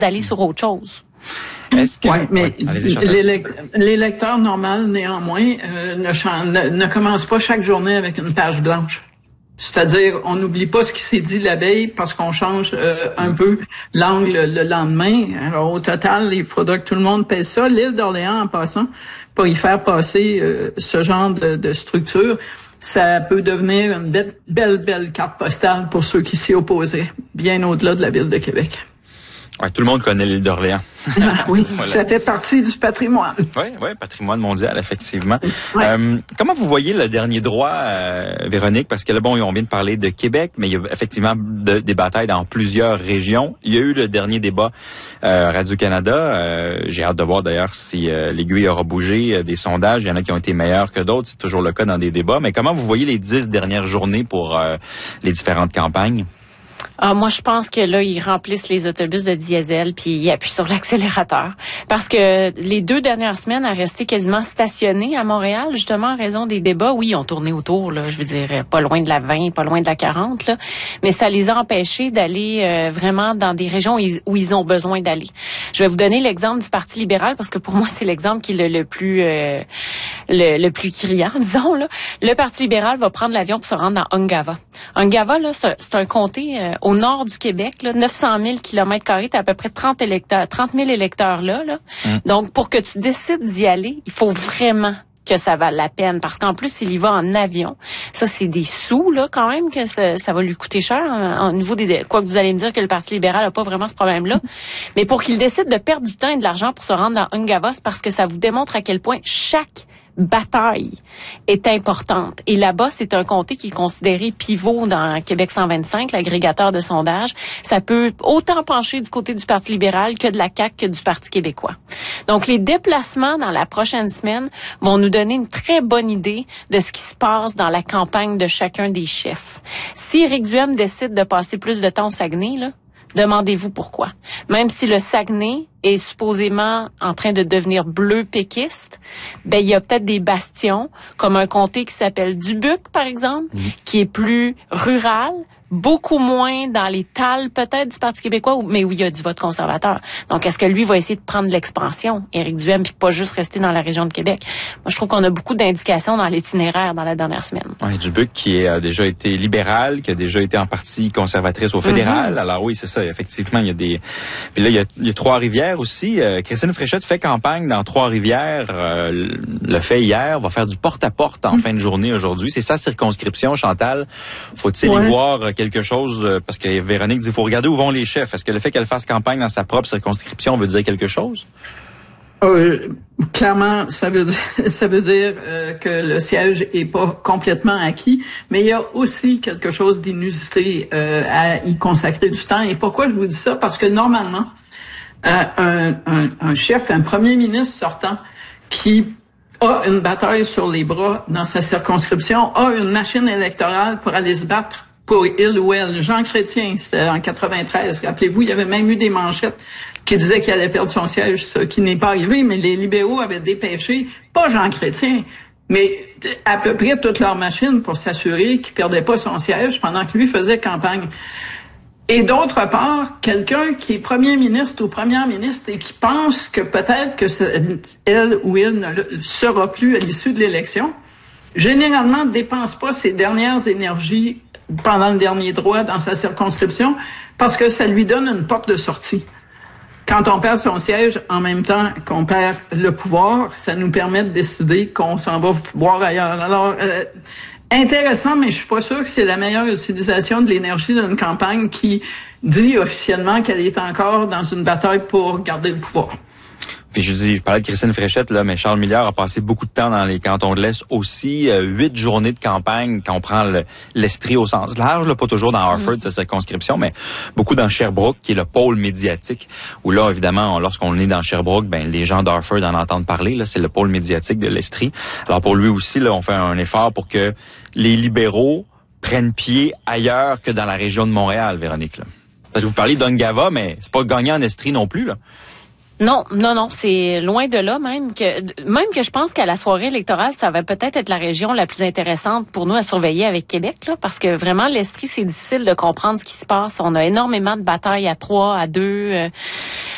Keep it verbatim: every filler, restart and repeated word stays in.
d'aller sur autre chose. Est-ce que... Ouais, mais ouais, les, les lecteurs normaux, néanmoins, euh, ne, chan- ne, ne commencent pas chaque journée avec une page blanche. C'est-à-dire, on n'oublie pas ce qui s'est dit la veille parce qu'on change euh, un peu l'angle le lendemain. Alors, au total, il faudra que tout le monde pèse ça. L'île d'Orléans, en passant, pour y faire passer euh, ce genre de, de structure, ça peut devenir une belle, belle, belle carte postale pour ceux qui s'y opposeraient, bien au-delà de la ville de Québec. Ouais, tout le monde connaît l'île d'Orléans. Ah, oui, voilà. Ça fait partie du patrimoine. Oui, oui, patrimoine mondial, effectivement. Ouais. Euh, comment vous voyez le dernier droit, euh, Véronique? Parce que là, bon, on vient de parler de Québec, mais il y a effectivement de, des batailles dans plusieurs régions. Il y a eu le dernier débat euh, Radio-Canada. Euh, j'ai hâte de voir d'ailleurs si euh, l'aiguille aura bougé euh, des sondages. Il y en a qui ont été meilleurs que d'autres. C'est toujours le cas dans des débats. Mais comment vous voyez les dix dernières journées pour euh, les différentes campagnes? Ah, moi, je pense que là, ils remplissent les autobus de diesel puis ils appuient sur l'accélérateur. Parce que les deux dernières semaines, à rester quasiment stationnés à Montréal, justement, en raison des débats, oui, ils ont tourné autour, là, je veux dire, pas loin de la vingt, pas loin de la quarante, là, mais ça les a empêchés d'aller euh, vraiment dans des régions où ils, où ils ont besoin d'aller. Je vais vous donner l'exemple du Parti libéral parce que pour moi, c'est l'exemple qui est le, le plus euh, le, le plus criant, disons, là. Le Parti libéral va prendre l'avion pour se rendre dans Ungava. Ungava, là, c'est, c'est un comté euh, au nord du Québec, là, neuf cent mille kilomètres carrés, t'as à peu près trente électeurs, trente mille électeurs là, là. Mm. Donc, pour que tu décides d'y aller, il faut vraiment que ça vale la peine, parce qu'en plus, il y va en avion. Ça, c'est des sous, là, quand même, que ça, ça va lui coûter cher, au niveau des, quoi que vous allez me dire que le Parti libéral n'a pas vraiment ce problème-là. Mm. Mais pour qu'il décide de perdre du temps et de l'argent pour se rendre dans Ungava, c'est parce que ça vous démontre à quel point chaque bataille est importante. Et là-bas, c'est un comté qui est considéré pivot dans Québec cent vingt-cinq, l'agrégateur de sondage. Ça peut autant pencher du côté du Parti libéral que de la C A Q que du Parti québécois. Donc, les déplacements dans la prochaine semaine vont nous donner une très bonne idée de ce qui se passe dans la campagne de chacun des chefs. Si Éric Duhem décide de passer plus de temps au Saguenay, là, demandez-vous pourquoi. Même si le Saguenay est supposément en train de devenir bleu péquiste, ben il y a peut-être des bastions, comme un comté qui s'appelle Dubuque, par exemple, mmh. qui est plus rural, beaucoup moins dans les talles peut-être du Parti québécois, mais où il y a du vote conservateur. Donc, est-ce que lui va essayer de prendre l'expansion, Éric Duhem, puis pas juste rester dans la région de Québec? Moi, je trouve qu'on a beaucoup d'indications dans l'itinéraire dans la dernière semaine. Oui, Dubuque qui a déjà été libéral, qui a déjà été en partie conservatrice au fédéral. Mm-hmm. Alors oui, c'est ça, effectivement, il y a des... Puis là, il y a, il y a Trois-Rivières aussi. Euh, Christine Fréchette fait campagne dans Trois-Rivières, euh, le fait hier, va faire du porte-à-porte en mm-hmm. fin de journée aujourd'hui. C'est sa circonscription, Chantal. Faut-il ouais. y voir quelque chose, parce que Véronique dit, il faut regarder où vont les chefs. Est-ce que le fait qu'elle fasse campagne dans sa propre circonscription veut dire quelque chose? Euh, clairement, ça veut dire, ça veut dire euh, que le siège est pas complètement acquis, mais il y a aussi quelque chose d'inusité euh, à y consacrer du temps. Et pourquoi je vous dis ça? Parce que normalement, euh, un, un, un chef, un premier ministre sortant qui a une bataille sur les bras dans sa circonscription, a une machine électorale pour aller se battre pour il ou elle. Jean Chrétien, c'était en quatre-vingt-treize. Rappelez-vous, il y avait même eu des manchettes qui disaient qu'il allait perdre son siège, ce qui n'est pas arrivé, mais les libéraux avaient dépêché, pas Jean Chrétien, mais à peu près toute leur machine pour s'assurer qu'il perdait pas son siège pendant que lui faisait campagne. Et d'autre part, quelqu'un qui est premier ministre ou première ministre et qui pense que peut-être que elle ou il ne le sera plus à l'issue de l'élection, généralement ne dépense pas ses dernières énergies pendant le dernier droit dans sa circonscription parce que ça lui donne une porte de sortie. Quand on perd son siège en même temps qu'on perd le pouvoir, ça nous permet de décider qu'on s'en va voir ailleurs. Alors, euh, intéressant, mais je suis pas sûr que c'est la meilleure utilisation de l'énergie d'une campagne qui dit officiellement qu'elle est encore dans une bataille pour garder le pouvoir. Puis je dis, je parlais de Christine Fréchette, là, mais Charles Milliard a passé beaucoup de temps dans les cantons de l'Est aussi. Euh, huit journées de campagne quand on prend le, l'Estrie au sens large, là, pas toujours dans Harford, mmh. sa circonscription, mais beaucoup dans Sherbrooke, qui est le pôle médiatique, où là, évidemment, lorsqu'on est dans Sherbrooke, ben les gens d'Harford en entendent parler, là, c'est le pôle médiatique de l'Estrie. Alors pour lui aussi, là, on fait un effort pour que les libéraux prennent pied ailleurs que dans la région de Montréal, Véronique. Là. Parce que vous parlez d'Ungava, mais c'est pas gagné en Estrie non plus, là. Non, non, non, c'est loin de là même que même que je pense qu'à la soirée électorale, ça va peut-être être la région la plus intéressante pour nous à surveiller avec Québec, là, parce que vraiment l'Estrie, c'est difficile de comprendre ce qui se passe. On a énormément de batailles à trois, à deux. Euh,